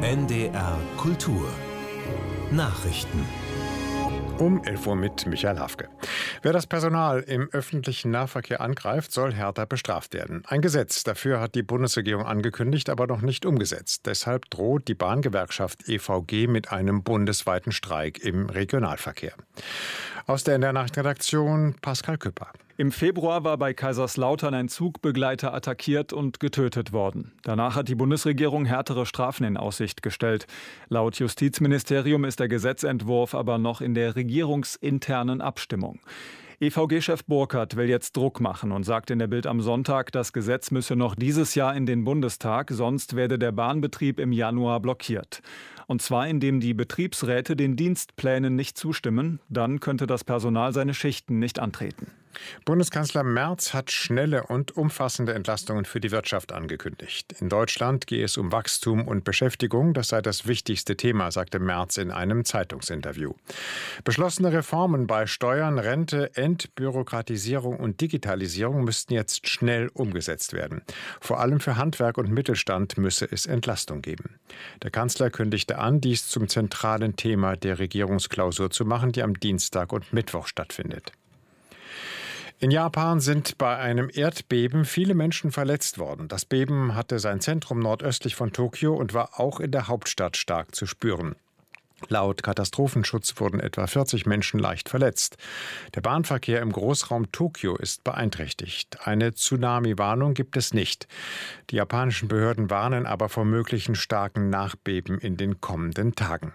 NDR Kultur Nachrichten Um 11 Uhr mit Michael Hafke. Wer das Personal im öffentlichen Nahverkehr angreift, soll härter bestraft werden. Ein Gesetz dafür hat die Bundesregierung angekündigt, aber noch nicht umgesetzt. Deshalb droht die Bahngewerkschaft EVG mit einem bundesweiten Streik im Regionalverkehr. Aus der NDR Nachrichtenredaktion Pascal Küpper. Im Februar war bei Kaiserslautern ein Zugbegleiter attackiert und getötet worden. Danach hat die Bundesregierung härtere Strafen in Aussicht gestellt. Laut Justizministerium ist der Gesetzentwurf aber noch in der regierungsinternen Abstimmung. EVG-Chef Burkhardt will jetzt Druck machen und sagt in der Bild am Sonntag, das Gesetz müsse noch dieses Jahr in den Bundestag, sonst werde der Bahnbetrieb im Januar blockiert. Und zwar indem die Betriebsräte den Dienstplänen nicht zustimmen, dann könnte das Personal seine Schichten nicht antreten. Bundeskanzler Merz hat schnelle und umfassende Entlastungen für die Wirtschaft angekündigt. In Deutschland gehe es um Wachstum und Beschäftigung. Das sei das wichtigste Thema, sagte Merz in einem Zeitungsinterview. Beschlossene Reformen bei Steuern, Rente, Entbürokratisierung und Digitalisierung müssten jetzt schnell umgesetzt werden. Vor allem für Handwerk und Mittelstand müsse es Entlastung geben. Der Kanzler kündigte an, dies zum zentralen Thema der Regierungsklausur zu machen, die am Dienstag und Mittwoch stattfindet. In Japan sind bei einem Erdbeben viele Menschen verletzt worden. Das Beben hatte sein Zentrum nordöstlich von Tokio und war auch in der Hauptstadt stark zu spüren. Laut Katastrophenschutz wurden etwa 40 Menschen leicht verletzt. Der Bahnverkehr im Großraum Tokio ist beeinträchtigt. Eine Tsunami-Warnung gibt es nicht. Die japanischen Behörden warnen aber vor möglichen starken Nachbeben in den kommenden Tagen.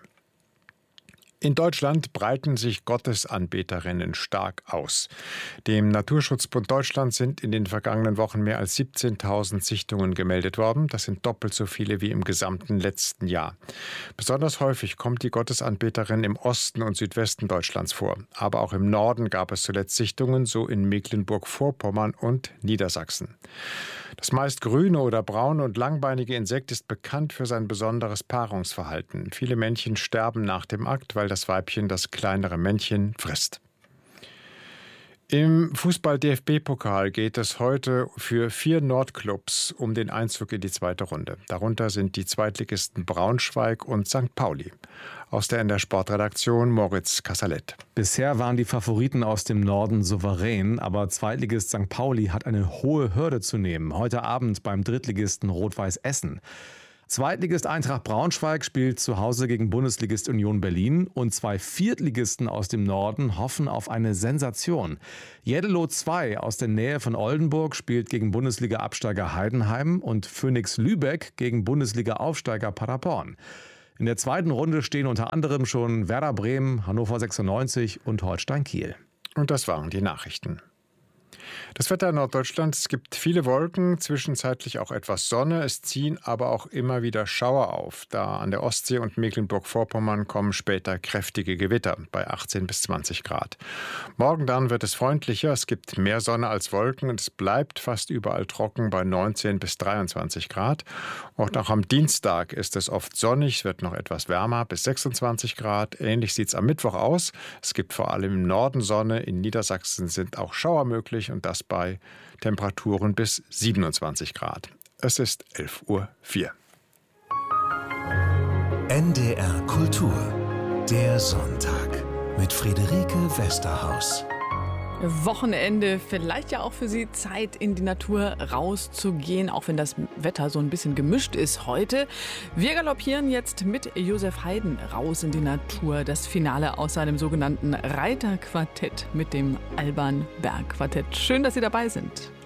In Deutschland breiten sich Gottesanbeterinnen stark aus. Dem Naturschutzbund Deutschland sind in den vergangenen Wochen mehr als 17.000 Sichtungen gemeldet worden. Das sind doppelt so viele wie im gesamten letzten Jahr. Besonders häufig kommt die Gottesanbeterin im Osten und Südwesten Deutschlands vor. Aber auch im Norden gab es zuletzt Sichtungen, so in Mecklenburg-Vorpommern und Niedersachsen. Das meist grüne oder braune und langbeinige Insekt ist bekannt für sein besonderes Paarungsverhalten. Viele Männchen sterben nach dem Akt, weil das Weibchen das kleinere Männchen frisst. Im Fußball-DFB-Pokal geht es heute für 4 Nordclubs um den Einzug in die zweite Runde. Darunter sind die Zweitligisten Braunschweig und St. Pauli. Aus der NDR Sportredaktion Moritz Kassalet. Bisher waren die Favoriten aus dem Norden souverän, aber Zweitligist St. Pauli hat eine hohe Hürde zu nehmen. Heute Abend beim Drittligisten Rot-Weiß Essen. Zweitligist Eintracht Braunschweig spielt zu Hause gegen Bundesligist Union Berlin und 2 Viertligisten aus dem Norden hoffen auf eine Sensation. Jeddelo 2 aus der Nähe von Oldenburg spielt gegen Bundesliga-Absteiger Heidenheim und Phoenix Lübeck gegen Bundesliga-Aufsteiger Paderborn. In der zweiten Runde stehen unter anderem schon Werder Bremen, Hannover 96 und Holstein Kiel. Und das waren die Nachrichten. Das Wetter in Norddeutschland, es gibt viele Wolken, zwischenzeitlich auch etwas Sonne, es ziehen aber auch immer wieder Schauer auf. Da an der Ostsee und Mecklenburg-Vorpommern kommen später kräftige Gewitter bei 18 bis 20 Grad. Morgen dann wird es freundlicher, es gibt mehr Sonne als Wolken und es bleibt fast überall trocken bei 19 bis 23 Grad. Auch noch am Dienstag ist es oft sonnig, es wird noch etwas wärmer bis 26 Grad. Ähnlich sieht es am Mittwoch aus. Es gibt vor allem im Norden Sonne, in Niedersachsen sind auch Schauer möglich und das bei Temperaturen bis 27 Grad. Es ist 11:04 Uhr. NDR Kultur der Sonntag mit Friederike Westerhaus. Wochenende, vielleicht ja auch für Sie Zeit, in die Natur rauszugehen, auch wenn das Wetter so ein bisschen gemischt ist heute. Wir galoppieren jetzt mit Josef Haydn raus in die Natur. Das Finale aus seinem sogenannten Reiterquartett mit dem Alban Berg Quartett. Schön, dass Sie dabei sind.